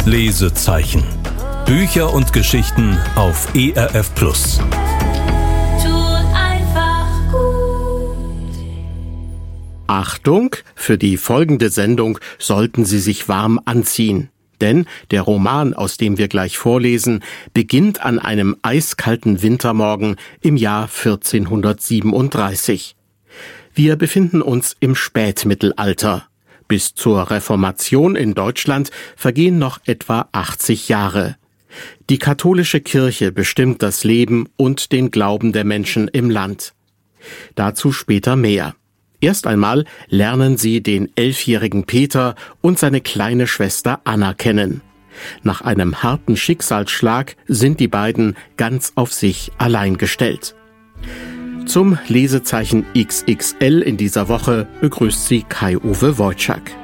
Lesezeichen. Bücher und Geschichten auf ERF+. Achtung, für die folgende Sendung sollten Sie sich warm anziehen. Denn der Roman, aus dem wir gleich vorlesen, beginnt an einem eiskalten Wintermorgen im Jahr 1437. Wir befinden uns im Spätmittelalter. Bis zur Reformation in Deutschland vergehen noch etwa 80 Jahre. Die katholische Kirche bestimmt das Leben und den Glauben der Menschen im Land. Dazu später mehr. Erst einmal lernen Sie den 11-jährigen Peter und seine kleine Schwester Anna kennen. Nach einem harten Schicksalsschlag sind die beiden ganz auf sich allein gestellt. Zum Lesezeichen XXL in dieser Woche begrüßt Sie Kai-Uwe Wojczak.